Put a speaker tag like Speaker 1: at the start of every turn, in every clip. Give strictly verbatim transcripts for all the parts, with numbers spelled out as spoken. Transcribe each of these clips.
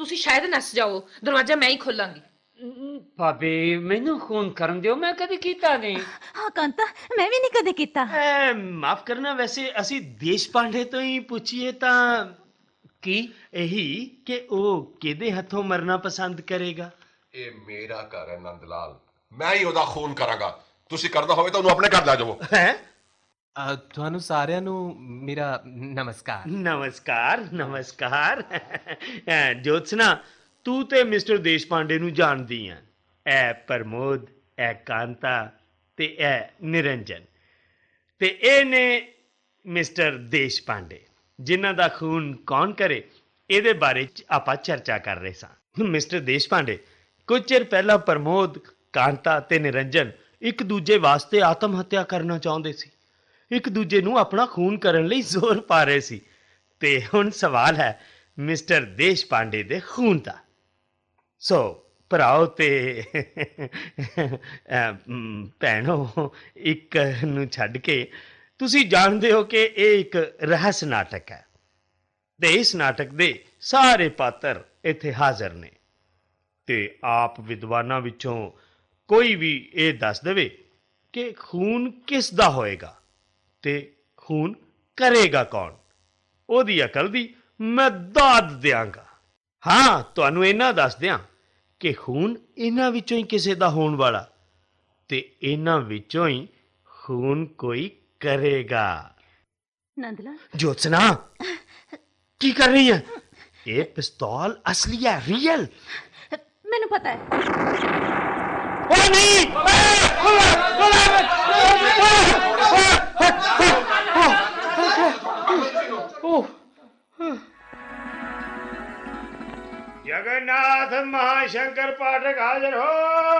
Speaker 1: ਤੁਸੀਂ ਸ਼ਾਇਦ ਨੱਸ ਜਾਓ। ਦਰਵਾਜ਼ਾ ਮੈਂ ਹੀ ਖੋਲਾਂਗੀ।
Speaker 2: ਭਾਬੀ ਮੈਨੂੰ ਖੂਨ ਕਰਨ ਦਿਓ, ਮੈਂ ਕਦੇ ਕੀਤਾ ਨਹੀਂ।
Speaker 3: ਹਾਂ ਕਾਂਤਾ, ਮੈਂ ਵੀ ਨਹੀਂ ਕਦੇ ਕੀਤਾ।
Speaker 4: ਐ ਮਾਫ ਕਰਨਾ, ਵੈਸੇ ਅਸੀਂ ਦੇਸ਼ ਪਾਂਡੇ ਤੋਂ ਹੀ ਪੁੱਛੀਏ ਤਾਂ ਕੀ ਇਹੀ ਕਿ ਉਹ ਕਿਹਦੇ ਹੱਥੋਂ ਮਰਨਾ ਪਸੰਦ ਕਰੇਗਾ?
Speaker 5: ਇਹ ਮੇਰਾ ਘਰ ਹੈ ਨੰਦ ਲਾਲ, ਮੈਂ ਹੀ ਉਹਦਾ ਖੂਨ ਕਰਾਂਗਾ। ਤੁਸੀਂ ਕਰਨਾ ਹੋਵੇ ਤਾਂ ਉਹਨੂੰ ਆਪਣੇ ਘਰ ਲੈ ਜਾਵੋ।
Speaker 4: ਹੈ
Speaker 6: ਅ, ਤੁਹਾਨੂੰ ਸਾਰਿਆਂ ਨੂੰ ਮੇਰਾ ਨਮਸਕਾਰ।
Speaker 4: ਨਮਸਕਾਰ ਨਮਸਕਾਰ। ਐ, ਜੋਤਸਨਾ, ਤੂੰ ਤੇ ਮਿਸਟਰ ਦੇਸ਼ ਪਾਂਡੇ ਨੂੰ ਜਾਣਦੀ ਆ। ਇਹ ਪ੍ਰਮੋਦ, ਇਹ ਕਾਂਤਾ ਤੇ ਇਹ ਨਿਰੰਜਨ, ਤੇ ਇਹ ਨੇ ਮਿਸਟਰ ਦੇਸ਼ ਪਾਂਡੇ, ਜਿਨ੍ਹਾਂ ਦਾ ਖੂਨ ਕੌਣ ਕਰੇ ਇਹਦੇ ਬਾਰੇ 'ਚ ਆਪਾਂ ਚਰਚਾ ਕਰ ਰਹੇ ਸਾਂ। ਮਿਸਟਰ ਦੇਸ਼ ਪਾਂਡੇ, ਕੁਝ ਚਿਰ ਪਹਿਲਾਂ ਪ੍ਰਮੋਦ, ਕਾਂਤਾ ਤੇ ਨਿਰੰਜਨ ਇੱਕ ਦੂਜੇ ਵਾਸਤੇ ਆਤਮ ਹੱਤਿਆ ਕਰਨਾ ਚਾਹੁੰਦੇ ਸੀ। ਇੱਕ ਦੂਜੇ ਨੂੰ ਆਪਣਾ ਖੂਨ ਕਰਨ ਲਈ ਜ਼ੋਰ ਪਾ ਰਹੇ ਸੀ। ਤੇ ਹੁਣ ਸਵਾਲ ਹੈ ਮਿਸਟਰ ਦੇਸ਼ ਪਾਂਡੇ ਦੇ ਖੂਨ ਦਾ। ਸੋ ਭਰਾਓ ਤੇ ਭੈਣੋ, ਇੱਕ ਨੂੰ ਛੱਡ ਕੇ ਤੁਸੀਂ ਜਾਣਦੇ ਹੋ ਕਿ ਇਹ ਇੱਕ ਰਹੱਸ ਨਾਟਕ ਹੈ, ਤੇ ਇਸ ਨਾਟਕ ਦੇ ਸਾਰੇ ਪਾਤਰ ਇੱਥੇ ਹਾਜ਼ਰ ਨੇ। ਤੇ ਆਪ ਵਿਦਵਾਨਾਂ ਵਿੱਚੋਂ ਕੋਈ ਵੀ ਇਹ ਦੱਸ ਦੇਵੇ ਕਿ ਖੂਨ ਕਿਸ ਦਾ ਹੋਏਗਾ ਤੇ ਖੂਨ ਕਰੇਗਾ ਕੌਣ, ਉਹਦੀ ਅਕਲ ਦੀ ਮੈਂ ਦਾਦ ਦਿਆਂਗਾ। ਹਾਂ, ਤੁਹਾਨੂੰ ਇਹਨਾਂ ਦੱਸ ਦਿਆਂ ਕਿ ਖੂਨ ਇਹਨਾਂ ਵਿੱਚੋਂ ਹੀ ਕਿਸੇ ਦਾ ਹੋਣ ਵਾਲਾ, ਤੇ ਇਹਨਾਂ ਵਿੱਚੋਂ ਹੀ ਖੂਨ ਕੋਈ ਕਰੇਗਾ।
Speaker 3: ਨੰਦ ਲਾਲ,
Speaker 4: ਜੋਤਸਨਾ, ਕੀ ਕਰ ਰਹੀ ਹੈ? ਇਹ ਪਿਸਤੌਲ ਅਸਲੀ ਹੈ, ਰੀਅਲ।
Speaker 3: ਮੈਨੂੰ ਪਤਾ ਹੈ।
Speaker 4: ਓਏ ਨਹੀਂ! जगन्नाथ महाशंकर पाठक हाजिर हो।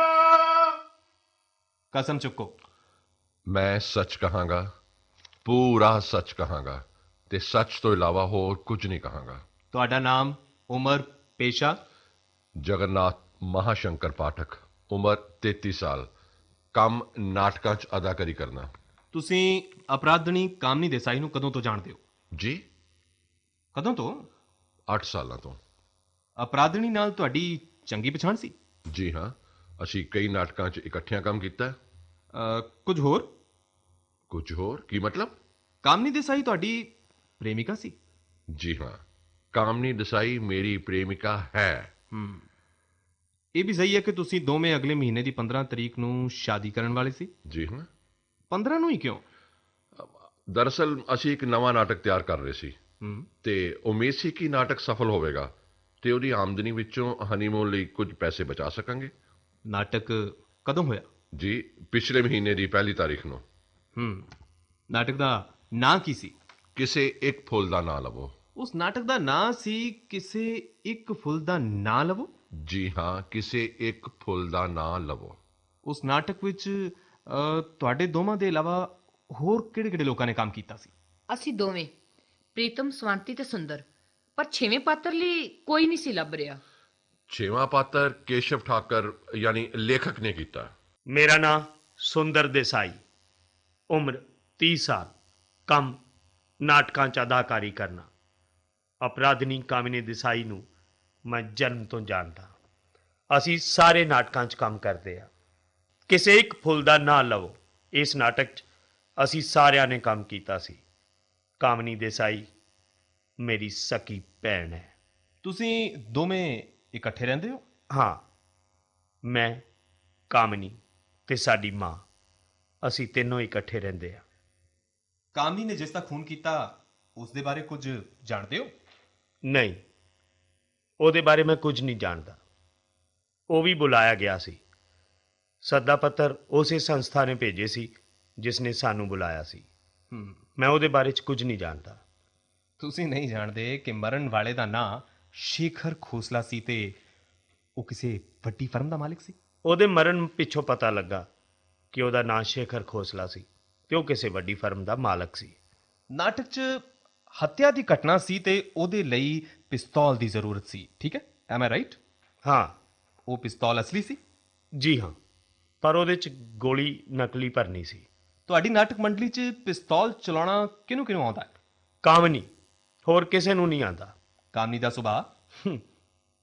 Speaker 6: ਕਸਮ ਚੁੱਕੋ।
Speaker 5: ਮੈਂ ਸੱਚ ਕਹਾਂਗਾ, ਪੂਰਾ ਸੱਚ ਕਹਾਂਗਾ, ਤੇ ਸੱਚ ਤੋਂ ਇਲਾਵਾ ਹੋਰ ਕੁਝ ਨਹੀਂ ਕਹਾਂਗਾ।
Speaker 6: ਤੁਹਾਡਾ ਨਾਮ, ਉਮਰ, ਪੇਸ਼ਾ?
Speaker 5: ਜਗਨਨਾਥ ਮਹਾਸ਼ੰਕਰ ਪਾਠਕ, ਉਮਰ ਤੇਤੀ ਸਾਲ, ਕੰਮ ਨਾਟਕਾਂ 'ਚ ਅਦਾਕਾਰੀ ਕਰਨਾ।
Speaker 6: ਤੁਸੀਂ ਅਪਰਾਧਣੀ ਕਾਮਨੀ ਦੇਸਾਈ ਨੂੰ ਕਦੋਂ ਤੋਂ ਜਾਣਦੇ ਹੋ?
Speaker 5: ਜੀ,
Speaker 6: ਕਦੋਂ ਤੋਂ?
Speaker 5: ਅੱਠ ਸਾਲਾਂ ਤੋਂ।
Speaker 6: ਅਪਰਾਧਣੀ ਨਾਲ ਤੁਹਾਡੀ ਚੰਗੀ ਪਛਾਣ ਸੀ?
Speaker 5: ਜੀ ਹਾਂ, ਅਸੀਂ ਕਈ ਨਾਟਕਾਂ 'ਚ ਇਕੱਠਿਆਂ ਕੰਮ ਕੀਤਾ।
Speaker 6: ਅ, ਕੁਝ ਹੋਰ?
Speaker 5: ਕੁਝ ਹੋਰ ਕੀ ਮਤਲਬ?
Speaker 6: ਕਾਮਨੀ ਦੇਸਾਈ ਤੁਹਾਡੀ ਪ੍ਰੇਮਿਕਾ ਸੀ?
Speaker 5: ਜੀ ਹਾਂ, ਕਾਮਨੀ ਦੇਸਾਈ ਮੇਰੀ ਪ੍ਰੇਮਿਕਾ ਹੈ।
Speaker 6: ਹੂੰ, ਇਹ ਵੀ ਸਹੀ ਹੈ ਕਿ ਤੁਸੀਂ ਦੋਵੇਂ ਅਗਲੇ ਮਹੀਨੇ ਦੀ ਪੰਦਰਾਂ ਤਰੀਕ ਨੂੰ ਸ਼ਾਦੀ ਕਰਨ ਵਾਲੇ ਸੀ?
Speaker 5: ਜੀ ਹਾਂ।
Speaker 6: ਪੰਦਰਾਂ ਨੂੰ ਹੀ ਕਿਉਂ?
Speaker 5: ਦਰਅਸਲ ਅਸੀਂ ਇੱਕ ਨਵਾਂ ਨਾਟਕ ਤਿਆਰ ਕਰ ਰਹੇ ਸੀ,
Speaker 6: ਹੂੰ,
Speaker 5: ਤੇ ਉਮੀਦ ਸੀ ਕਿ ਨਾਟਕ ਸਫਲ ਹੋਵੇਗਾ ਤੇ ਉਹਦੀ ਆਮਦਨੀ ਵਿੱਚੋਂ ਹਨੀਮੂਨ ਲਈ ਕੁਝ ਪੈਸੇ ਬਚਾ ਸਕਾਂਗੇ।
Speaker 6: ਨਾਟਕ ਕਦੋਂ ਹੋਇਆ?
Speaker 5: ਜੀ, ਪਿਛਲੇ ਮਹੀਨੇ ਦੀ ਪਹਿਲੀ ਤਾਰੀਖ ਨੂੰ।
Speaker 6: ਹੂੰ, ਨਾਟਕ ਦਾ ਨਾਂ ਕੀ ਸੀ?
Speaker 5: ਕਿਸੇ ਇੱਕ ਫੁੱਲ ਦਾ ਨਾਂ ਲਵੋ।
Speaker 6: ਉਸ ਨਾਟਕ ਦਾ ਨਾਂ ਸੀ ਕਿਸੇ ਇੱਕ ਫੁੱਲ ਦਾ ਨਾਂ ਲਵੋ?
Speaker 5: ਜੀ ਹਾਂ, ਕਿਸੇ ਇੱਕ ਫੁੱਲ ਦਾ ਨਾਂ ਲਵੋ।
Speaker 6: ਉਸ ਨਾਟਕ ਵਿੱਚ ਅ, ਤੁਹਾਡੇ ਦੋਵਾਂ ਦੇ ਇਲਾਵਾ ਹੋਰ ਕਿਹੜੇ-ਕਿਹੜੇ ਲੋਕਾਂ ਨੇ ਕੰਮ ਕੀਤਾ ਸੀ?
Speaker 1: ਅਸੀਂ ਦੋਵੇਂ, ਪ੍ਰੀਤਮ, ਸਵੰਤੀ ਤੇ ਸੁੰਦਰ, ਪਰ ਛੇਵੇਂ ਪਾਤਰ ਲਈ ਕੋਈ ਨਹੀਂ ਸੀ ਲੱਭ ਰਿਹਾ।
Speaker 5: ਛੇਵਾਂ ਪਾਤਰ ਕੇਸ਼ਵ ਠਾਕਰ ਯਾਨੀ ਲੇਖਕ ਨੇ ਕੀਤਾ।
Speaker 4: ਮੇਰਾ ਨਾਂ ਸੁੰਦਰ ਦੇਸਾਈ, ਉਮਰ ਤੀਹ ਸਾਲ, ਕੰਮ ਨਾਟਕਾਂ 'ਚ ਅਦਾਕਾਰੀ ਕਰਨਾ। ਅਪਰਾਧਨੀ ਕਾਮਿਨੀ ਦੇਸਾਈ ਨੂੰ ਮੈਂ ਜਨਮ ਤੋਂ ਜਾਣਦਾ। ਅਸੀਂ ਸਾਰੇ ਨਾਟਕਾਂ 'ਚ ਕੰਮ ਕਰਦੇ ਹਾਂ। ਕਿਸੇ ਇੱਕ ਫੁੱਲ ਦਾ ਨਾਂ ਲਵੋ, ਇਸ ਨਾਟਕ 'ਚ ਅਸੀਂ ਸਾਰਿਆਂ ਨੇ ਕੰਮ ਕੀਤਾ ਸੀ। ਕਾਮਿਨੀ ਦੇਸਾਈ ਮੇਰੀ ਸਕੀ ਭੈਣ ਹੈ।
Speaker 6: ਤੁਸੀਂ ਦੋਵੇਂ ਇਕੱਠੇ ਰਹਿੰਦੇ ਹੋ?
Speaker 4: ਹਾਂ, ਮੈਂ, ਕਾਮਿਨੀ ਤੇ ਸਾਡੀ ਮਾਂ, ਅਸੀਂ ਤਿੰਨੋਂ ਇਕੱਠੇ ਰਹਿੰਦੇ ਹਾਂ।
Speaker 6: ਕਾਮਨੀ ਨੇ ਜਿਸ ਦਾ ਖੂਨ ਕੀਤਾ ਉਸ ਦੇ ਬਾਰੇ ਕੁਝ ਜਾਣਦੇ ਹੋ?
Speaker 4: ਨਹੀਂ, ਉਹਦੇ ਬਾਰੇ ਮੈਂ ਕੁਝ ਨਹੀਂ ਜਾਣਦਾ। ਉਹ ਵੀ ਬੁਲਾਇਆ ਗਿਆ ਸੀ। ਸੱਦਾ ਪੱਤਰ ਉਸੇ ਸੰਸਥਾ ਨੇ ਭੇਜੇ ਸੀ ਜਿਸ ਨੇ ਸਾਨੂੰ ਬੁਲਾਇਆ ਸੀ।
Speaker 6: ਹੂੰ,
Speaker 4: ਮੈਂ ਉਹਦੇ ਬਾਰੇ 'ਚ ਕੁਝ ਨਹੀਂ ਜਾਣਦਾ।
Speaker 6: ਤੁਸੀਂ ਨਹੀਂ ਜਾਣਦੇ ਕਿ ਮਰਨ ਵਾਲੇ ਦਾ ਨਾਂ ਸ਼ੇਖਰ ਖੋਸਲਾ ਸੀ ਤੇ ਉਹ ਕਿਸੇ ਵੱਡੀ ਫਰਮ ਦਾ ਮਾਲਿਕ ਸੀ?
Speaker 4: ਉਹਦੇ ਮਰਨ ਪਿੱਛੋਂ ਪਤਾ ਲੱਗਾ ਕਿ ਉਹਦਾ ਨਾਂ ਸ਼ੇਖਰ ਖੋਸਲਾ ਸੀ ਤੇ ਉਹ ਕਿਸੇ ਵੱਡੀ ਫਰਮ ਦਾ ਮਾਲਕ ਸੀ।
Speaker 6: ਨਾਟਕ 'ਚ ਹੱਤਿਆ ਦੀ ਘਟਨਾ ਸੀ ਤੇ ਉਹਦੇ ਲਈ ਪਿਸਤੌਲ ਦੀ ਜ਼ਰੂਰਤ ਸੀ, ਠੀਕ ਹੈ? M I right?
Speaker 4: ਹਾਂ।
Speaker 6: ਉਹ ਪਿਸਤੌਲ ਅਸਲੀ ਸੀ?
Speaker 4: ਜੀ ਹਾਂ, ਪਰ ਉਹਦੇ 'ਚ ਗੋਲੀ ਨਕਲੀ ਭਰਨੀ ਸੀ।
Speaker 6: ਤੁਹਾਡੀ ਨਾਟਕ ਮੰਡਲੀ 'ਚ ਪਿਸਤੌਲ ਚਲਾਉਣਾ ਕਿਹਨੂੰ ਕਿਹਨੂੰ ਆਉਂਦਾ ਹੈ?
Speaker 4: ਕਾਮਨੀ, ਹੋਰ ਕਿਸੇ ਨੂੰ ਨਹੀਂ ਆਉਂਦਾ।
Speaker 6: ਕਾਮਨੀ ਦਾ ਸੁਭਾਅ?